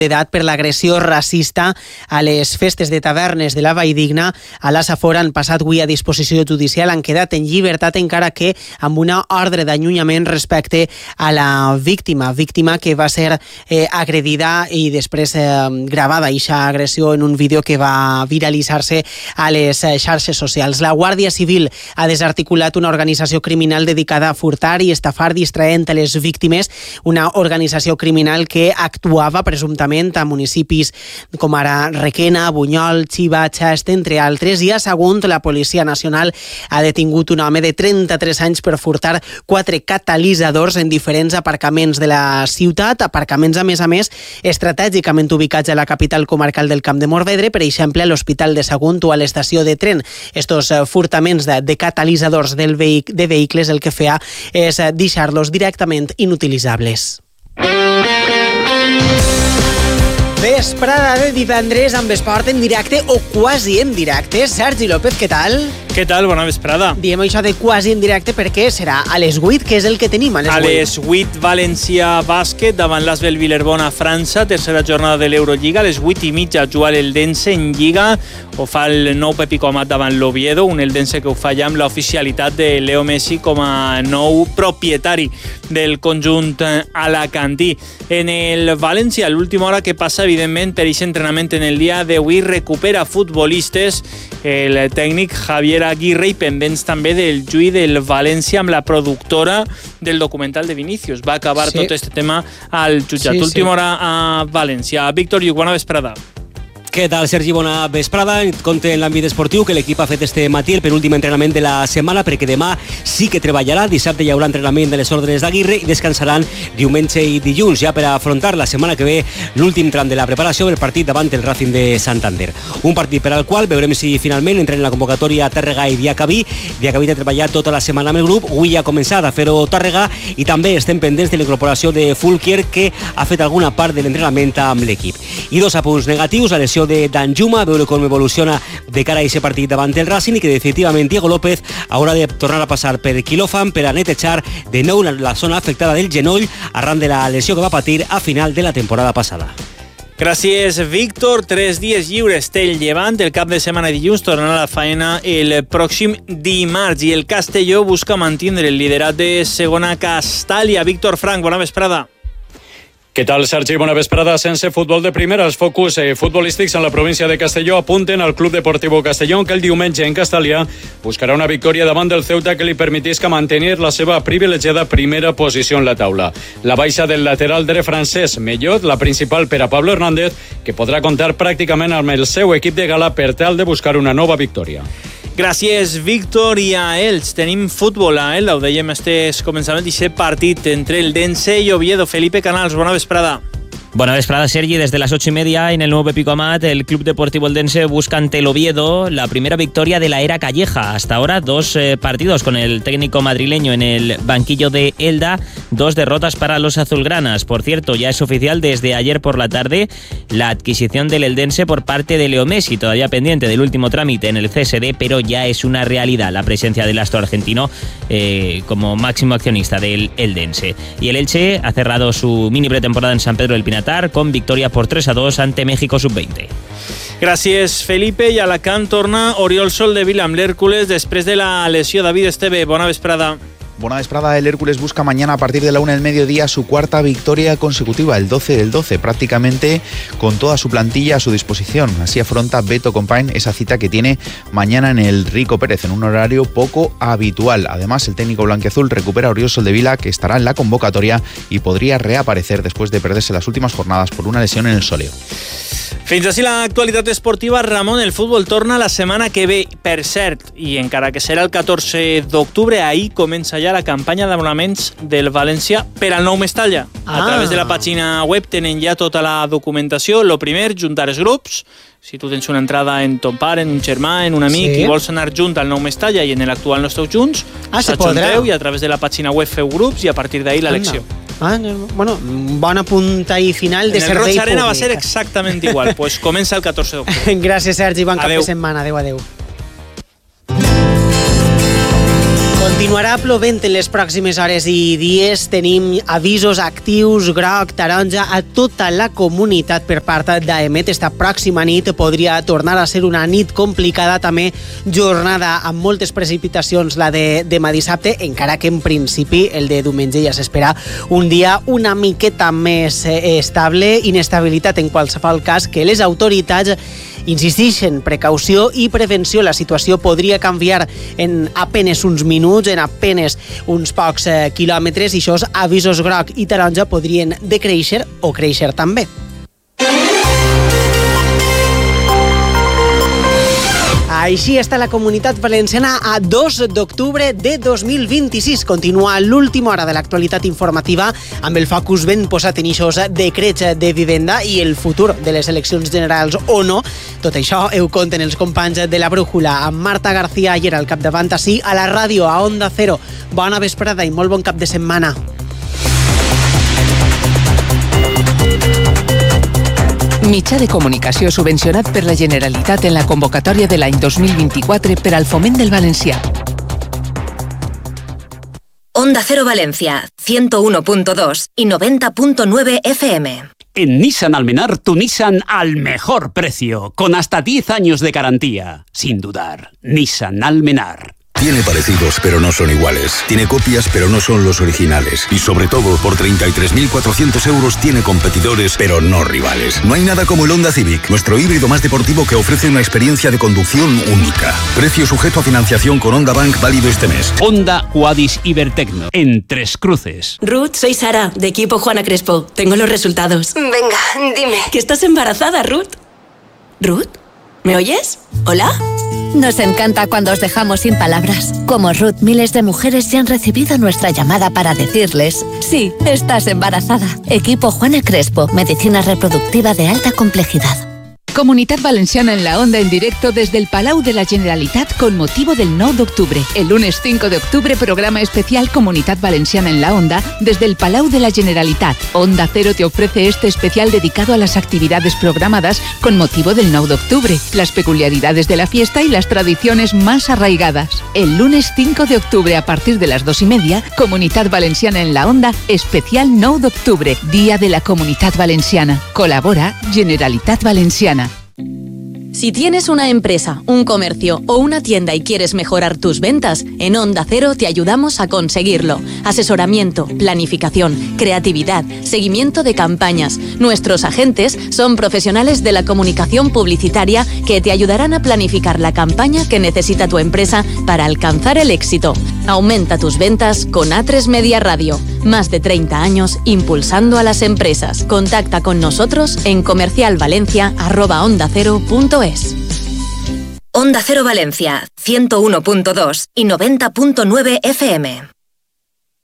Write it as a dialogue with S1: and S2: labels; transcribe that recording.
S1: d'edat per l'agressió racista a les festes de tavernes de la Valldigna a la Safor han passat avui a disposició judicial, han quedat en llibertat encara que amb una ordre d'allunyament respecte a la víctima que va ser agredida i després gravada eixa agressió en un vídeo que va viralitzar-se a les xarxes socials. La Guàrdia Civil ha desarticulat una organització criminal dedicada a furtar i estafar distraent a les víctimes, una organització criminal que actuava presumptament a municipis com ara Requena, Bunyol, Xiva, Xest, entre altres, i a Sagunt la Policia Nacional ha detingut un home de 33 anys per furtar 4 catalitzadors en diferents aparcaments de la ciutat, aparcaments a més, estratègicament ubicats a la capital comarcal del Camp de Morvedre, per exemple a l'Hospital de Sagunt o a l'estació de tren. Estos furtaments de catalitzadors de vehicles el que feia és deixar-los directament inutilitzables. Vesprada de divendres amb esport en directe o quasi en directe. Sergi López, què tal?
S2: Què tal? Bona vesprada.
S1: Diem això de quasi en directe perquè serà a les 8, que és el que tenim a les 8.
S2: A les 8, València bàsquet davant l'Asvel Villerbona a França, tercera jornada de l'Eurolliga. A les 8:30 juga l'Eldense en Lliga, ho fa el nou Pepi Comat davant l'Oviedo, un Eldense que ho fa ja amb l'oficialitat de Leo Messi com a nou propietari del conjunt alacantí. En el València, l'última hora que passa, evidentment, per aquest entrenament en el dia d'avui recupera futbolistes el tècnic Javier Aguirre i pendents també del juí del València amb la productora del documental de Vinícius. Va acabar tot este tema al jutjat. Última hora a València. Víctor Lluc, bona vesprada.
S3: Què tal, Sergi? Bona vesprada. Et conto en l'àmbit esportiu que l'equip ha fet este matí el penúltim entrenament de la setmana perquè demà sí que treballarà. Dissabte hi haurà entrenament de les ordres d'Aguirre i descansaran diumenge i dilluns ja per afrontar la setmana que ve l'últim tram de la preparació del partit davant el Racing de Santander. Un partit per al qual veurem si finalment entren en la convocatòria Tàrrega i Diacabí. Diacabí ha treballat tota la setmana amb el grup, avui ha començat a fer-ho Tàrrega i també estem pendents de la incorporació de Fulquier, que ha fet alguna part de l'entrenament amb l'equip. I 2 apunts negatius, la lesió de Danjuma, a veure com evoluciona de cara a aquest partit davant el Racing i que definitivament Diego López haurà de tornar a passar per quiròfan per a netejar de nou la zona afectada del genoll arran de la lesió que va patir a final de la temporada passada.
S2: Gràcies, Víctor. 3 dies lliures té el Llevant. El cap de setmana dilluns tornarà a la faena el pròxim dimarts i el Castelló busca mantenir el liderat de segona Castàlia. Víctor Frank, bona vesprada.
S4: Què tal, Sergi? Bona vesprada. Sense futbol de primera, els focus futbolístics en la província de Castelló apunten al Club Deportivo Castellón, que el diumenge en Castàlia buscarà una victòria davant del Ceuta que li permetisca mantenir la seva privilegiada primera posició en la taula. La baixa del lateral dret francès Mellot, la principal per a Pablo Hernández, que podrà comptar pràcticament amb el seu equip de gala per tal de buscar una nova victòria.
S2: Gràcies, Víctor. I a Elx tenim futbol a Elda. Ho dèiem este començament d'aquest partit entre el Dense i Oviedo. Felipe Canals, bona vesprada.
S5: Buena vesprada, Sergi. Desde las 8:30 en el nuevo Pepi Comat, el Club Deportivo Eldense busca ante el Oviedo la primera victoria de la era Calleja. Hasta ahora 2 partidos con el técnico madrileño en el banquillo de Elda, 2 derrotas para los azulgranas. Por cierto, ya es oficial desde ayer por la tarde la adquisición del Eldense por parte de Leo Messi, todavía pendiente del último trámite en el CSD, pero ya es una realidad la presencia del astro argentino como máximo accionista del Eldense. Y el Elche ha cerrado su mini pretemporada en San Pedro del Pinatar con victoria por 3-2 ante México Sub-20.
S2: Gràcies, Felipe. I a Alacant torna Oriol Soldevila amb l'Hèrcules després de la lesió. David Esteve, bona vesprada.
S6: Buena vesprada. El Hércules busca mañana a partir de la 1 del mediodía su cuarta victoria consecutiva, el 12 del 12, prácticamente con toda su plantilla a su disposición. Así afronta Beto Compain esa cita que tiene mañana en el Rico Pérez, en un horario poco habitual. Además, el técnico blanquiazul recupera a Oriol Soldevila, que estará en la convocatoria y podría reaparecer después de perderse las últimas jornadas por una lesión en el sòleo.
S2: Fins així l'actualitat esportiva. Ramon, el futbol torna la setmana que ve. Per cert, i encara que serà el 14 d'octubre, ahir comença ja la campanya d'abonaments del València per al nou Mestalla. A través de la pàgina web tenen ja tota la documentació. Lo primer, juntar els grups. Si tu tens una entrada en ton pare, en un germà, en un amic i vols anar junt al nou Mestalla i en l'actual no esteu junts, s'ajunteu i a través de la pàgina web feu grups i a partir d'ahir l'elecció.
S1: Bueno, un bon apunt ahí final de servei públic.
S2: En el Roig Arena va ser exactament igual. Pues comença el 14 d'octubre.
S1: Gràcies, Sergi. Bon cap de setmana. Adéu, adéu. Continuarà plovent en les pròximes hores i dies. Tenim avisos actius, groc, taronja, a tota la comunitat per part d'AEMET. Esta pròxima nit podria tornar a ser una nit complicada, també jornada amb moltes precipitacions, la de demà dissabte, encara que en principi el de diumenge ja s'espera un dia una miqueta més estable. Inestabilitat en qualsevol cas, que les autoritats insisteixen, precaució i prevenció. La situació podria canviar en apenes uns minuts, en apenes uns pocs quilòmetres, i aquests avisos groc i taronja podrien decréixer o créixer també. Així està la Comunitat Valenciana a 2 d'octubre de 2026. Continua l'última hora de l'actualitat informativa amb el focus ben posat en aquests decrets de vivenda i el futur de les eleccions generals o no. Tot això ho conten els companys de la Brújula, amb Marta García Ayer al capdavant, ací a la ràdio, a Onda Cero. Bona vesprada i molt bon cap de setmana.
S7: Mitjà de comunicació subvencionat per la Generalitat en la convocatòria de l'any 2024 per al foment del valencià.
S8: Onda Cero Valencia, 101.2 y 90.9 FM.
S9: En Nissan Almenar, tu Nissan al mejor precio, con hasta 10 años de garantía. Sin dudar, Nissan Almenar.
S10: Tiene parecidos, pero no son iguales. Tiene copias, pero no son los originales. Y sobre todo, por 33.400 euros tiene competidores, pero no rivales. No hay nada como el Honda Civic, nuestro híbrido más deportivo que ofrece una experiencia de conducción única. Precio sujeto a financiación con Honda Bank, válido este mes.
S9: Honda Quadis Ibertecno, en Tres Cruces.
S11: Ruth, soy Sara, de equipo Juana Crespo. Tengo los resultados.
S12: Venga, dime.
S11: ¿Que estás embarazada, Ruth? ¿Ruth? ¿Me oyes? ¿Hola?
S13: Nos encanta cuando os dejamos sin palabras. Como Ruth, miles de mujeres ya han recibido nuestra llamada para decirles: sí, estás embarazada. Equipo Juana Crespo, medicina reproductiva de alta complejidad.
S7: Comunitat Valenciana en la Onda en directo desde el Palau de la Generalitat con motivo del 9 d'octubre. El lunes 5 de octubre, programa especial Comunitat Valenciana en la Onda desde el Palau de la Generalitat. Onda Cero te ofrece este especial dedicado a las actividades programadas con motivo del 9 d'octubre, las peculiaridades de la fiesta y las tradiciones más arraigadas. El lunes 5 de octubre a partir de las 2:30, Comunitat Valenciana en la Onda, especial 9 d'octubre, Día de la Comunitat Valenciana. Colabora Generalitat Valenciana.
S11: Si tienes una empresa, un comercio o una tienda y quieres mejorar tus ventas, en Onda Cero te ayudamos a conseguirlo. Asesoramiento, planificación, creatividad, seguimiento de campañas. Nuestros agentes son profesionales de la comunicación publicitaria que te ayudarán a planificar la campaña que necesita tu empresa para alcanzar el éxito. Aumenta tus ventas con A3 Media Radio. Más de 30 años impulsando a las empresas. Contacta con nosotros en comercialvalencia@ondacero.es.
S8: Onda Cero Valencia, 101.2 y 90.9 FM.